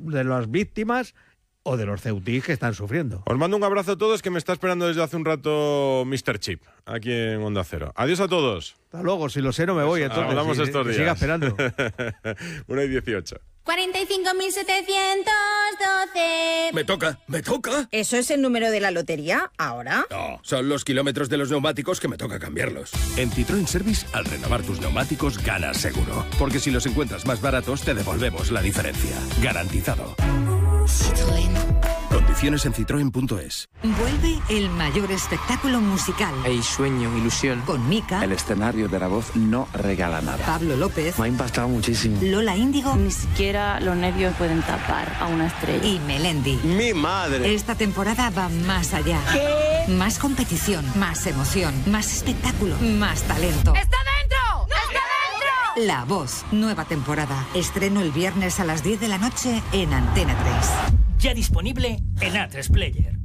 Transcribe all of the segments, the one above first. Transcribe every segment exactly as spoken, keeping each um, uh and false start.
de las víctimas o de los ceutíes que están sufriendo. Os mando un abrazo a todos, que me está esperando desde hace un rato míster Chip, aquí en Onda Cero. Adiós a todos. Hasta luego, si lo sé no me voy, entonces. Hablamos si, estos que días. Siga esperando. una y dieciocho. cuarenta y cinco mil setecientos doce. Me toca, me toca. ¿Eso es el número de la lotería ahora? No, son los kilómetros de los neumáticos que me toca cambiarlos. En Citroën Service, al renovar tus neumáticos, ganas seguro. Porque si los encuentras más baratos, te devolvemos la diferencia. Garantizado. Citroën. Condiciones en citroen punto es. Vuelve el mayor espectáculo musical. Hay sueño, ilusión. Con Mika. El escenario de La Voz no regala nada. Pablo López. Me ha impactado muchísimo. Lola Índigo. Ni siquiera los nervios pueden tapar a una estrella. Y Melendi. ¡Mi madre! Esta temporada va más allá. ¿Qué? Más competición, más emoción, más espectáculo, más talento. ¡Está dentro! ¡Está dentro! La Voz, nueva temporada. Estreno el viernes a las diez de la noche en Antena tres. Ya disponible en A tres Player.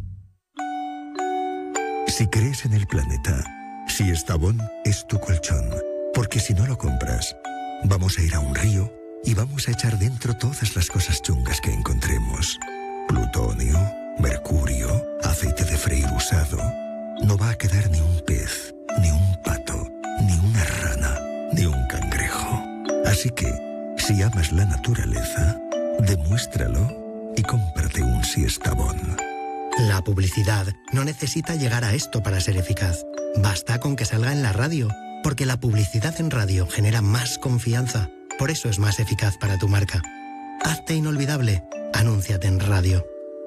Si crees en el planeta, si Estavón es tu colchón, porque si no lo compras, vamos a ir a un río y vamos a echar dentro todas las cosas chungas que encontremos. Plutonio, mercurio, aceite de freír usado. No va a quedar ni un pez, ni un pato, ni una rana, ni un cangrejo. Así que, si amas la naturaleza, demuéstralo y cómprate un Siestabón. La publicidad no necesita llegar a esto para ser eficaz. Basta con que salga en la radio, porque la publicidad en radio genera más confianza. Por eso es más eficaz para tu marca. Hazte inolvidable. Anúnciate en radio.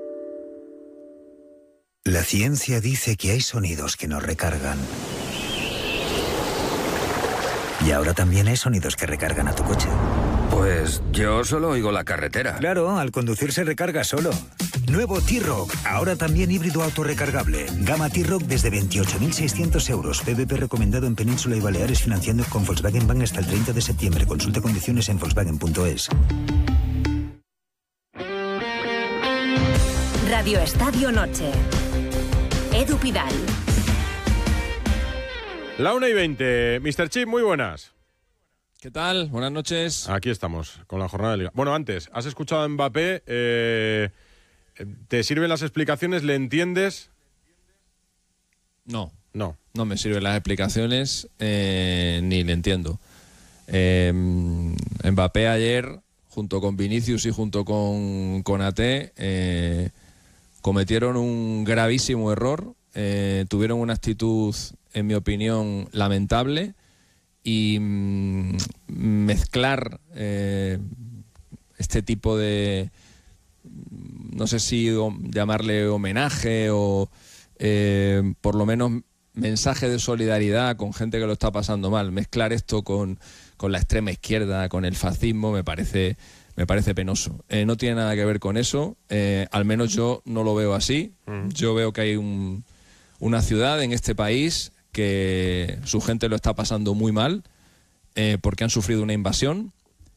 La ciencia dice que hay sonidos que nos recargan. Y ahora también hay sonidos que recargan a tu coche. Pues yo solo oigo la carretera. Claro, al conducir se recarga solo. Nuevo T-Rock, ahora también híbrido autorrecargable. Gama T-Rock desde veintiocho mil seiscientos euros. P V P recomendado en Península y Baleares, financiando con Volkswagen Bank hasta el treinta de septiembre. Consulte condiciones en volkswagen punto es. Radio Estadio Noche. Edu Pidal. La una y veinte. míster Chip, muy buenas. ¿Qué tal? Buenas noches. Aquí estamos, con la jornada de Liga. Bueno, antes, has escuchado a Mbappé. Eh, ¿Te sirven las explicaciones? ¿Le entiendes? No. No. No me sirven las explicaciones, eh, ni le entiendo. Eh, Mbappé ayer, junto con Vinicius y junto con Konaté, eh, cometieron un gravísimo error. Eh, tuvieron una actitud, en mi opinión, lamentable, y mmm, mezclar eh, este tipo de, no sé si o, llamarle homenaje o eh, por lo menos mensaje de solidaridad con gente que lo está pasando mal, mezclar esto con, con la extrema izquierda, con el fascismo, me parece, me parece penoso. Eh, no tiene nada que ver con eso, eh, al menos yo no lo veo así. Mm. Yo veo que hay un una ciudad en este país que su gente lo está pasando muy mal eh, porque han sufrido una invasión,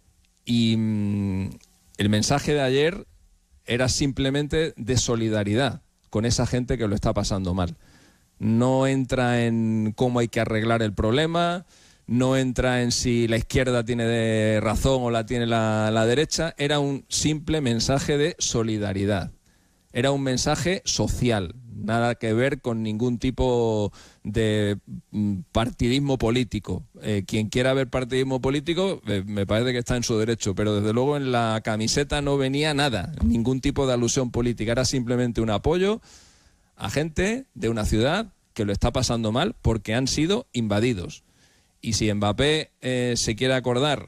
y mmm, el mensaje de ayer era simplemente de solidaridad con esa gente que lo está pasando mal. No entra en cómo hay que arreglar el problema, no entra en si la izquierda tiene de razón o la tiene la, la derecha. Era un simple mensaje de solidaridad. Era un mensaje social, nada que ver con ningún tipo de partidismo político. Eh, quien quiera ver partidismo político, eh, me parece que está en su derecho, pero desde luego en la camiseta no venía nada, ningún tipo de alusión política. Era simplemente un apoyo a gente de una ciudad que lo está pasando mal porque han sido invadidos. Y si Mbappé eh, se quiere acordar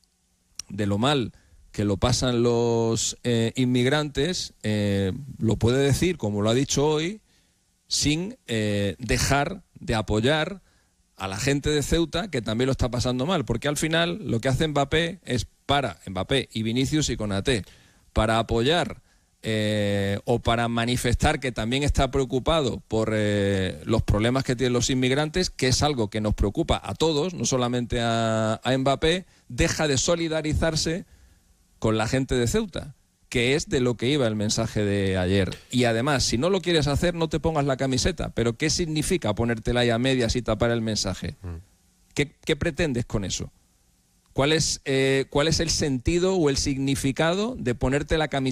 de lo mal que lo pasan los eh, inmigrantes, eh, lo puede decir, como lo ha dicho hoy, sin eh, dejar de apoyar a la gente de Ceuta, que también lo está pasando mal, porque al final lo que hace Mbappé es para Mbappé y Vinicius y Konaté, para apoyar eh, o para manifestar que también está preocupado por eh, los problemas que tienen los inmigrantes, que es algo que nos preocupa a todos, no solamente a, a Mbappé, deja de solidarizarse con la gente de Ceuta, que es de lo que iba el mensaje de ayer. Y además, si no lo quieres hacer, no te pongas la camiseta. ¿Pero qué significa ponértela ahí a medias y tapar el mensaje? Mm. ¿Qué, qué pretendes con eso? ¿Cuál es, eh, ¿Cuál es el sentido o el significado de ponerte la camiseta